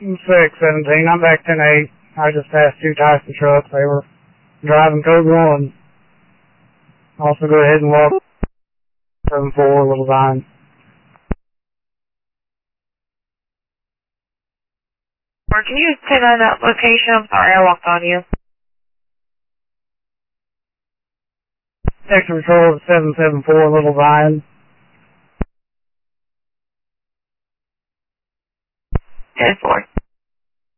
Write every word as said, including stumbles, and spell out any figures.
six seventeen. I'm back ten eight. I just passed two Tyson trucks. They were driving code one. Also go ahead and walk seven four, Little Vine. Or can you stay on that location? I'm sorry, I walked on you. Extra Patrol seven seven four, Little Vine.